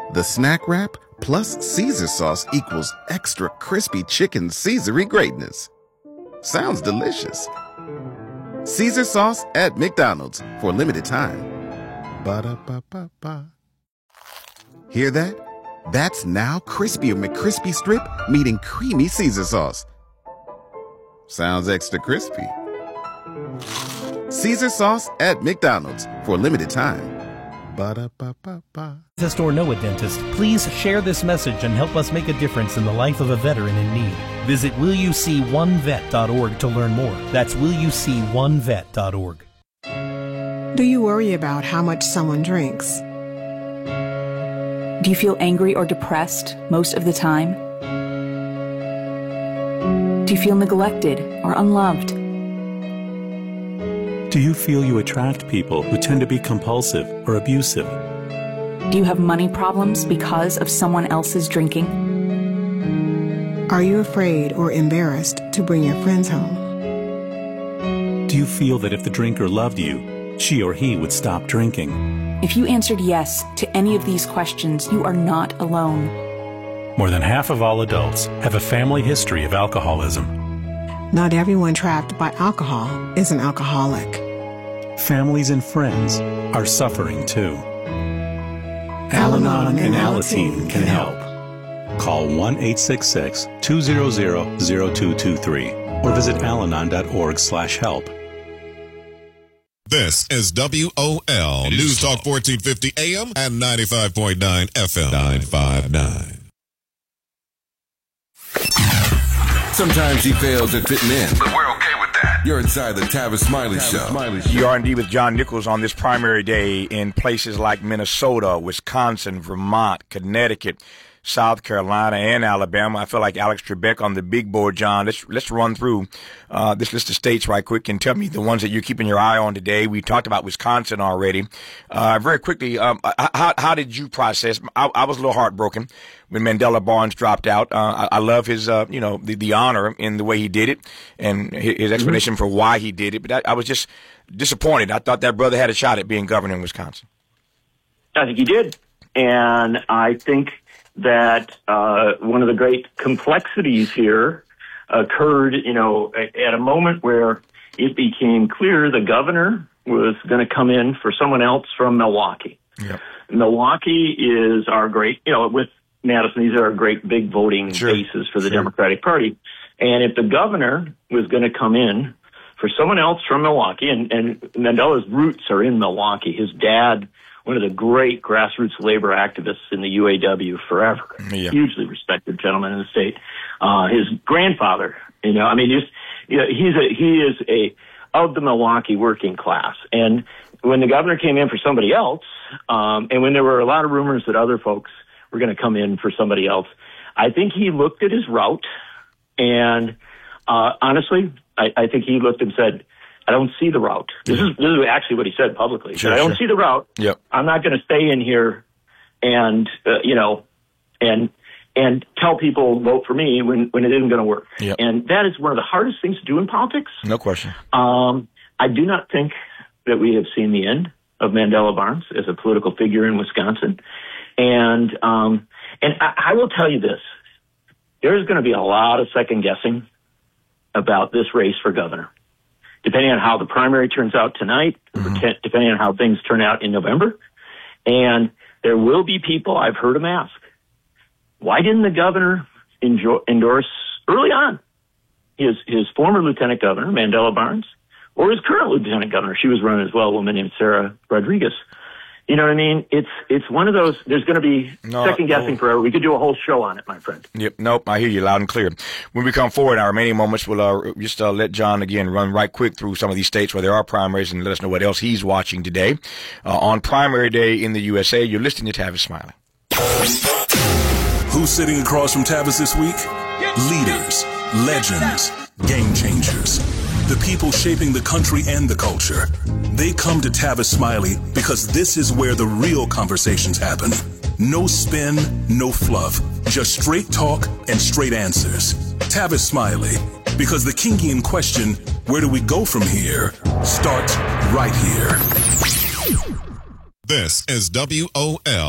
The snack wrap plus Caesar sauce equals extra crispy chicken Caesary greatness. Sounds delicious. Caesar sauce at McDonald's for a limited time. Ba-da-ba-ba-ba. Hear that? That's now Crispy McCrispy Strip meeting creamy Caesar sauce. Sounds extra crispy. Caesar sauce at McDonald's for a limited time. Ba-da-ba-ba-ba. Dentist or no dentist, please share this message and help us make a difference in the life of a veteran in need. Visit willyouseeonevet.org to learn more. That's willyouseeonevet.org. Do you worry about how much someone drinks? Do you feel angry or depressed most of the time? Do you feel neglected or unloved? Do you feel you attract people who tend to be compulsive or abusive? Do you have money problems because of someone else's drinking? Are you afraid or embarrassed to bring your friends home? Do you feel that if the drinker loved you, she or he would stop drinking? If you answered yes to any of these questions, you are not alone. More than half of all adults have a family history of alcoholism. Not everyone trapped by alcohol is an alcoholic. Families and friends are suffering too. Al-Anon and Alateen can help. Call 1-866-200-0223 or visit alanon.org/help. This is WOL News Talk 1450 AM and 95.9 FM 959. Sometimes he fails at fitting in, but we're okay with that. You're inside the Tavis Smiley Show. You are indeed with John Nichols on this primary day in places like Minnesota, Wisconsin, Vermont, Connecticut, South Carolina, and Alabama. I feel like Alex Trebek on the big board, John. Let's run through this list of states right quick and tell me the ones that you're keeping your eye on today. We talked about Wisconsin already. Very quickly, how did you process? I was a little heartbroken when Mandela Barnes dropped out. I love his, the honor in the way he did it and his explanation for why he did it. But I was just disappointed. I thought that brother had a shot at being governor in Wisconsin. I think he did. And I think that one of the great complexities here occurred, at a moment where it became clear the governor was going to come in for someone else from Milwaukee. Yep. Milwaukee is our great, with Madison, these are our great big voting bases for the Democratic Party. And if the governor was going to come in for someone else from Milwaukee, and Mandela's roots are in Milwaukee, his dad, one of the great grassroots labor activists in the UAW forever, hugely respected gentleman in the state. His grandfather, he is of the Milwaukee working class. And when the governor came in for somebody else, and when there were a lot of rumors that other folks were going to come in for somebody else, I think he looked at his route, and honestly, I think he looked and said, I don't see the route. This is actually what he said publicly. I don't see the route. Yep. I'm not going to stay in here and tell people vote for me when it isn't going to work. Yep. And that is one of the hardest things to do in politics. No question. I do not think that we have seen the end of Mandela Barnes as a political figure in Wisconsin. And I will tell you this. There's going to be a lot of second guessing about this race for governor, depending on how the primary turns out tonight, depending on how things turn out in November. And there will be people, I've heard them ask, why didn't the governor endorse early on his former lieutenant governor, Mandela Barnes, or his current lieutenant governor? She was running as well, a woman named Sarah Rodriguez. You know what I mean? It's one of those, there's going to be second guessing forever. We could do a whole show on it, my friend. Yep. Nope. I hear you loud and clear. When we come forward in our remaining moments, we'll just let John again run right quick through some of these states where there are primaries and let us know what else he's watching today. On primary day in the USA, you're listening to Tavis Smiley. Who's sitting across from Tavis this week? Leaders, legends, game changers. The people shaping the country and the culture. They come to Tavis Smiley because this is where the real conversations happen. No spin, no fluff. Just straight talk and straight answers. Tavis Smiley. Because the Kingian question, where do we go from here, starts right here. This is WOL